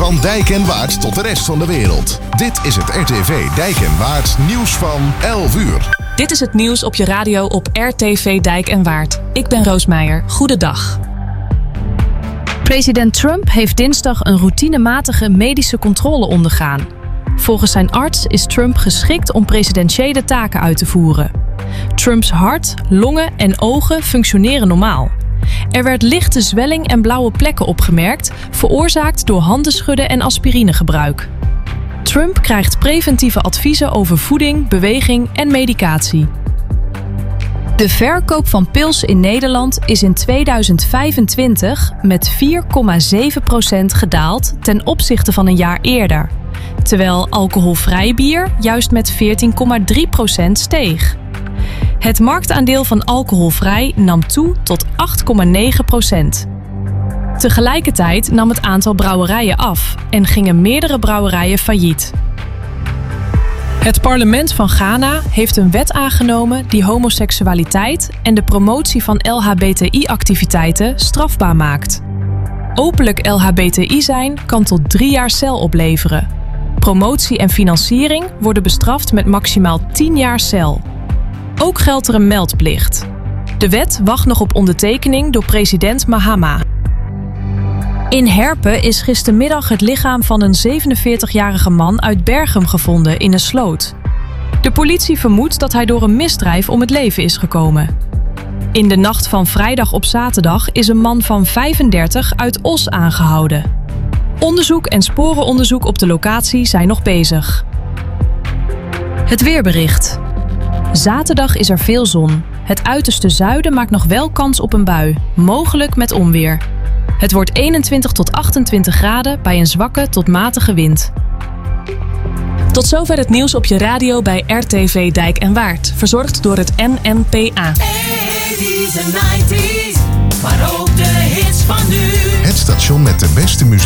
Van Dijk en Waard tot de rest van de wereld. Dit is het RTV Dijk en Waard nieuws van 11 uur. Dit is het nieuws op je radio op RTV Dijk en Waard. Ik ben Roos Meijer. Goedendag. President Trump heeft dinsdag een routinematige medische controle ondergaan. Volgens zijn arts is Trump geschikt om presidentiële taken uit te voeren. Trumps hart, longen en ogen functioneren normaal. Er werd lichte zwelling en blauwe plekken opgemerkt, veroorzaakt door handenschudden en aspirinegebruik. Trump krijgt preventieve adviezen over voeding, beweging en medicatie. De verkoop van pils in Nederland is in 2025 met 4,7% gedaald ten opzichte van een jaar eerder, terwijl alcoholvrij bier juist met 14,3% steeg. Het marktaandeel van alcoholvrij nam toe tot 8,9%. Tegelijkertijd nam het aantal brouwerijen af en gingen meerdere brouwerijen failliet. Het parlement van Ghana heeft een wet aangenomen die homoseksualiteit en de promotie van LHBTI-activiteiten strafbaar maakt. Openlijk LHBTI zijn kan tot 3 jaar cel opleveren. Promotie en financiering worden bestraft met maximaal 10 jaar cel. Ook geldt er een meldplicht. De wet wacht nog op ondertekening door president Mahama. In Herpen is gistermiddag het lichaam van een 47-jarige man uit Berchem gevonden in een sloot. De politie vermoedt dat hij door een misdrijf om het leven is gekomen. In de nacht van vrijdag op zaterdag is een man van 35 uit Os aangehouden. Onderzoek en sporenonderzoek op de locatie zijn nog bezig. Het weerbericht. Zaterdag is er veel zon. Het uiterste zuiden maakt nog wel kans op een bui, mogelijk met onweer. Het wordt 21 tot 28 graden bij een zwakke tot matige wind. Tot zover het nieuws op je radio bij RTV Dijk en Waard. Verzorgd door het NNPA. 80's en 90's, maar ook de hits van nu. Het station met de beste muziek.